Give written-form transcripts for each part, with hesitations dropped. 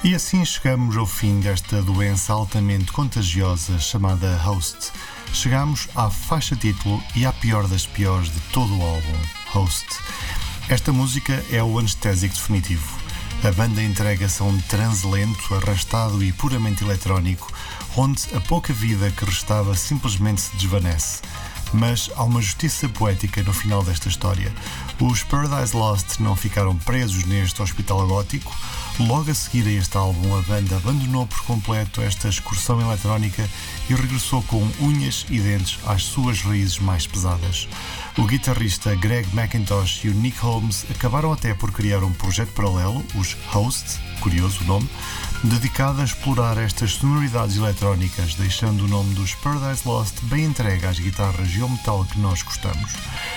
E assim chegamos ao fim desta doença altamente contagiosa chamada Host. Chegamos à faixa título e à pior das piores de todo o álbum, Host. Esta música é o anestésico definitivo. A banda entrega-se a um transe lento, arrastado e puramente eletrónico, onde a pouca vida que restava simplesmente se desvanece. Mas há uma justiça poética no final desta história. Os Paradise Lost não ficaram presos neste hospital gótico. Logo a seguir a este álbum, a banda abandonou por completo esta excursão eletrónica e regressou com unhas e dentes às suas raízes mais pesadas. O guitarrista Greg McIntosh e o Nick Holmes acabaram até por criar um projeto paralelo, os Hosts, curioso o nome, dedicado a explorar estas sonoridades eletrónicas, deixando o nome dos Paradise Lost bem entregue às guitarras e ao metal que nós gostamos.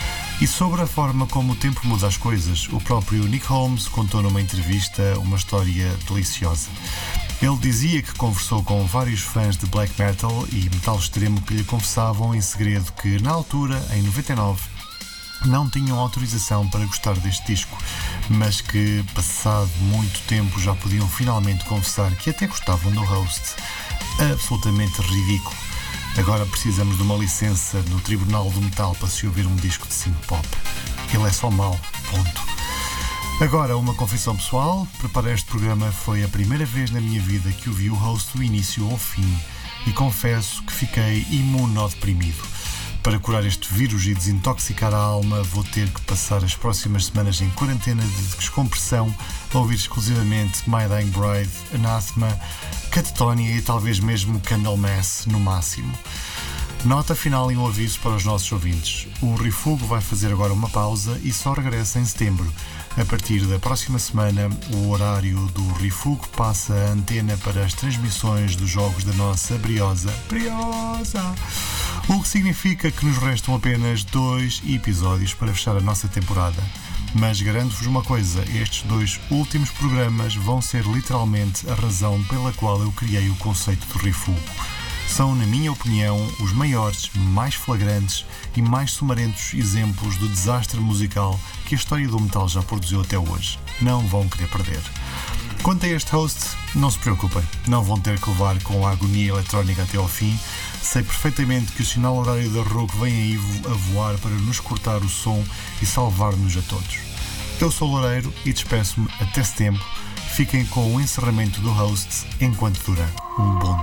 E sobre a forma como o tempo muda as coisas, o próprio Nick Holmes contou numa entrevista uma história deliciosa. Ele dizia que conversou com vários fãs de black metal e metal extremo que lhe confessavam em segredo que, na altura, em 99, não tinham autorização para gostar deste disco, mas que, passado muito tempo, já podiam finalmente confessar que até gostavam do Host. Absolutamente ridículo. Agora precisamos de uma licença no Tribunal do Metal para se ouvir um disco de synth-pop. Ele é só mau, ponto. Agora, uma confissão pessoal. Preparar este programa foi a primeira vez na minha vida que ouvi o Host do início ao fim e confesso que fiquei imunodeprimido. Para curar este vírus e desintoxicar a alma, vou ter que passar as próximas semanas em quarentena de descompressão a ouvir exclusivamente My Dying Bride, Anathema, Catatonia e talvez mesmo Candlemass no máximo. Nota final e um aviso para os nossos ouvintes. O Refugo vai fazer agora uma pausa e só regressa em setembro. A partir da próxima semana, o horário do Refugo passa a antena para as transmissões dos jogos da nossa briosa, o que significa que nos restam apenas 2 episódios para fechar a nossa temporada. Mas garanto-vos uma coisa, estes 2 últimos programas vão ser literalmente a razão pela qual eu criei o conceito do Refugo. São, na minha opinião, os maiores, mais flagrantes e mais sumarentos exemplos do desastre musical que a história do metal já produziu até hoje. Não vão querer perder. Quanto a este Host, não se preocupem, não vão ter que levar com a agonia eletrónica até ao fim. Sei perfeitamente que o sinal horário da rock vem aí a voar para nos cortar o som e salvar-nos a todos. Eu sou o Loureiro e despeço-me até setembro. Fiquem com o encerramento do Host enquanto dura. Um bom